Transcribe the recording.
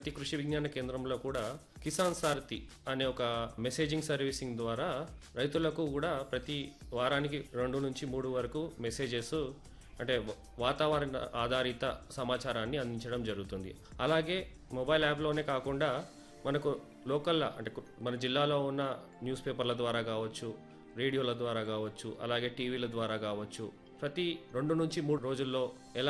ప్రతి కృషి విజ్ఞాన కేంద్రంలో కూడా కిసాన్ సారథి అనే ఒక మెసేజింగ్ సర్వీసింగ్ ద్వారా రైతులకు కూడా ప్రతి వారానికి 2 నుంచి 3 వరకు మెసేజెస్ అంటే వాతావరణ ఆధారిత సమాచారాన్ని అందించడం జరుగుతుంది. అలాగే మొబైల్ యాప్లోనే కాకుండా మనకు లోకల్ అంటే మన జిల్లాలో ఉన్న న్యూస్ పేపర్ల ద్వారా కావచ్చు, రేడియోల ద్వారా కావచ్చు, అలాగే టీవీల ద్వారా కావచ్చు, ప్రతి 2 నుంచి 3 రోజుల్లో ఎలా